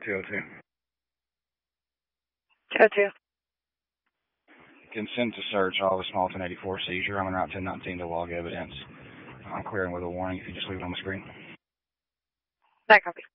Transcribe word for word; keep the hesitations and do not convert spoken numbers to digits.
two oh two. two oh two. Consent to search all of a small ten eighty-four seizure. I'm en route ten nineteen to log evidence. I'm clearing with a warning if you just leave it on the screen. That copy.